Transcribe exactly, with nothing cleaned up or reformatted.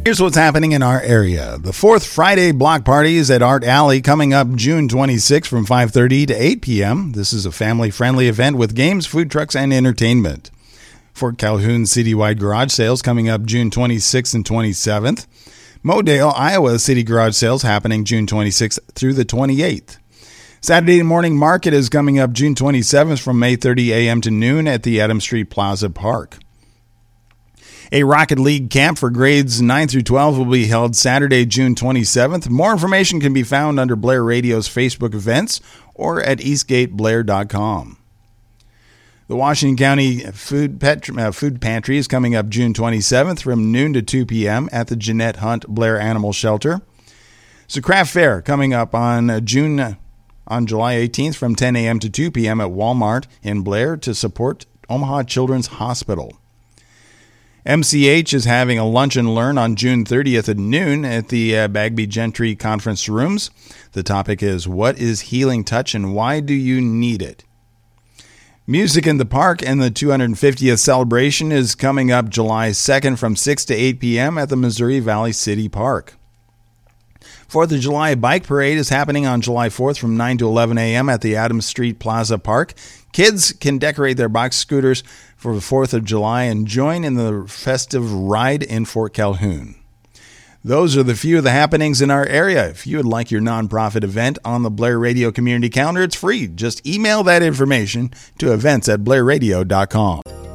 Here's what's happening in our area. The fourth Friday block party is at Art Alley coming up June twenty-sixth from five thirty to eight p.m. This is a family-friendly event with games, food trucks, and entertainment. Fort Calhoun Citywide Garage Sales coming up June twenty-sixth and twenty-seventh. Modale, Iowa City Garage Sales happening June twenty-sixth through the twenty-eighth. Saturday morning market is coming up June twenty-seventh from eight thirty a.m. to noon at the Adams Street Plaza Park. A Rocket League camp for grades nine through twelve will be held Saturday, June twenty-seventh. More information can be found under Blair Radio's Facebook events or at eastgate blair dot com. The Washington County Food, Pet, uh, Food Pantry is coming up June twenty-seventh from noon to two p.m. at the Jeanette Hunt Blair Animal Shelter. So Craft Fair coming up on June on July eighteenth from ten a.m. to two p.m. at Walmart in Blair to support Omaha Children's Hospital. M C H is having a lunch and learn on June thirtieth at noon at the uh, Bagby Gentry Conference Rooms. The topic is, what is healing touch and why do you need it? Music in the Park and the two hundred fiftieth celebration is coming up July second from six to eight p.m. at the Missouri Valley City Park. fourth of July Bike Parade is happening on July fourth from nine to eleven a.m. at the Adams Street Plaza Park. Kids can decorate their box scooters for the fourth of July and join in the festive ride in Fort Calhoun. Those are the few of the happenings in our area. If you would like your nonprofit event on the Blair Radio Community Calendar, it's free. Just email that information to events at blair radio dot com.